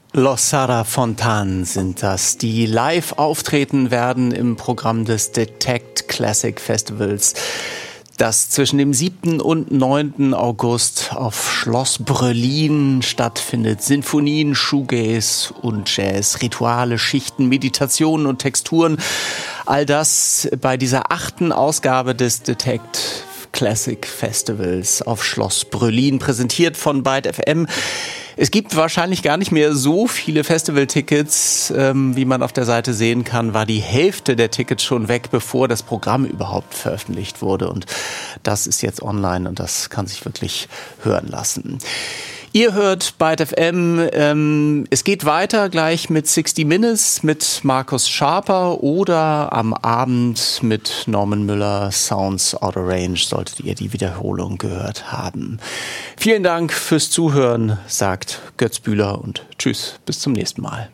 Los Sara Fontan sind das, die live auftreten werden im Programm des Detect Classic Festivals, das zwischen dem 7. und 9. August auf Schloss Bröllin stattfindet. Sinfonien, Shoegaze und Jazz, Rituale, Schichten, Meditationen und Texturen. All das bei dieser 8. Ausgabe des Detect Classic Festivals auf Schloss Bröllin, präsentiert von Byte FM. Es gibt wahrscheinlich gar nicht mehr so viele Festivaltickets, wie man auf der Seite sehen kann, war die Hälfte der Tickets schon weg, bevor das Programm überhaupt veröffentlicht wurde. Und das ist jetzt online und das kann sich wirklich hören lassen. Ihr hört Byte FM. Es geht weiter gleich mit 60 Minutes mit Markus Sharper oder am Abend mit Norman Müller, Sounds Out of Range, solltet ihr die Wiederholung gehört haben. Vielen Dank fürs Zuhören, sagt Götz Bühler und tschüss, bis zum nächsten Mal.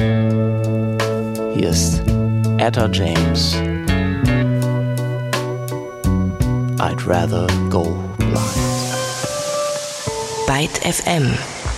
Hier ist Etta James. I'd rather go blind. Byte FM.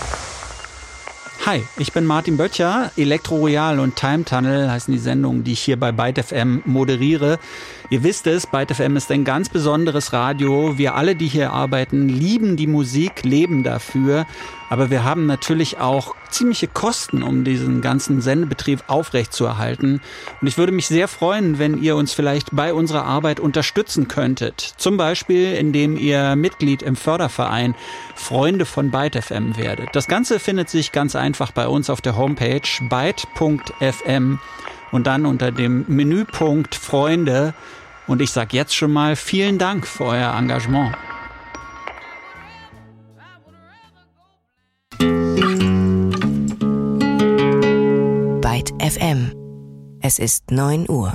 Hi, ich bin Martin Böttcher. Elektro Royal und Time Tunnel heißen die Sendungen, die ich hier bei Byte FM moderiere. Ihr wisst es, Byte FM ist ein ganz besonderes Radio. Wir alle, die hier arbeiten, lieben die Musik, leben dafür. Aber wir haben natürlich auch ziemliche Kosten, um diesen ganzen Sendebetrieb aufrechtzuerhalten. Und ich würde mich sehr freuen, wenn ihr uns vielleicht bei unserer Arbeit unterstützen könntet. Zum Beispiel, indem ihr Mitglied im Förderverein Freunde von Byte FM werdet. Das Ganze findet sich ganz einfach bei uns auf der Homepage byte.fm und dann unter dem Menüpunkt Freunde. Und ich sage jetzt schon mal vielen Dank für euer Engagement. Byte FM. Es ist 9 Uhr.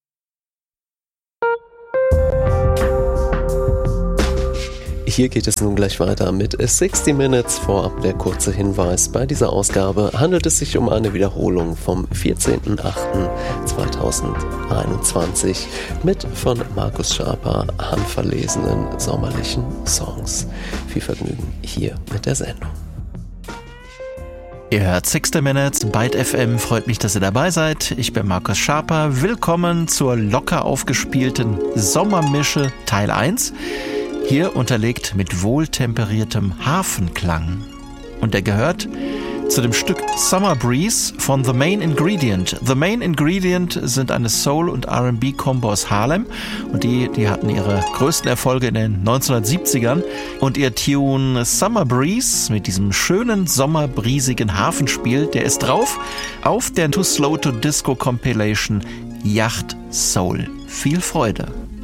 Hier geht es nun gleich weiter mit 60 Minutes. Vorab der kurze Hinweis. Bei dieser Ausgabe handelt es sich um eine Wiederholung vom 14.08.2021 mit von Markus Sharper handverlesenen sommerlichen Songs. Viel Vergnügen hier mit der Sendung. Ihr hört 60 Minutes, Byte FM, freut mich, dass ihr dabei seid. Ich bin Markus Sharper. Willkommen zur locker aufgespielten Sommermische Teil 1. Hier unterlegt mit wohltemperiertem Harfenklang. Und der gehört zu dem Stück Summer Breeze von The Main Ingredient. The Main Ingredient sind eine Soul- und R&B-Combo aus Harlem. Und die hatten ihre größten Erfolge in den 1970ern. Und ihr Tune Summer Breeze mit diesem schönen, sommerbriesigen Hafenspiel, der ist drauf auf der Too Slow to Disco Compilation Yacht Soul. Viel Freude!